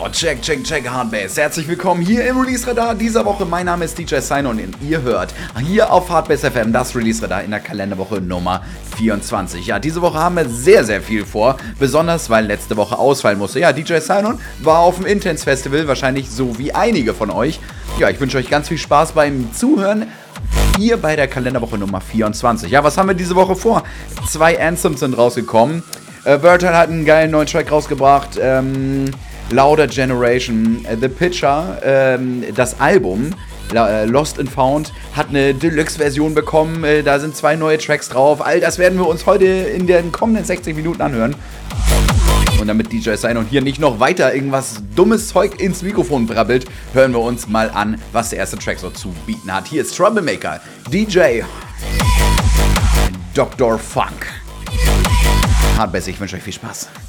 Check, Hardbass. Herzlich willkommen hier im Release-Radar dieser Woche. Mein Name ist DJ Sino und ihr hört hier auf Hardbass FM das Release-Radar in der Kalenderwoche Nummer 24. Ja, diese Woche haben wir sehr, sehr viel vor, besonders weil letzte Woche ausfallen musste. Ja, DJ Sino war auf dem Intense Festival, wahrscheinlich so wie einige von euch. Ja, ich wünsche euch ganz viel Spaß beim Zuhören hier bei der Kalenderwoche Nummer 24. Ja, was haben wir diese Woche vor? 2 Anthems sind rausgekommen. Vertel hat einen geilen neuen Track rausgebracht. Louder Generation, The Pitcher, das Album Lost and Found hat eine Deluxe-Version bekommen, da sind 2 neue Tracks drauf. All das werden wir uns heute in den kommenden 60 Minuten anhören. Und damit DJ Sino hier nicht noch weiter irgendwas dummes Zeug ins Mikrofon brabbelt, hören wir uns mal an, was der erste Track so zu bieten hat. Hier ist Troublemaker, DJ Dr. Funk. Hardbass, ich wünsche euch viel Spaß.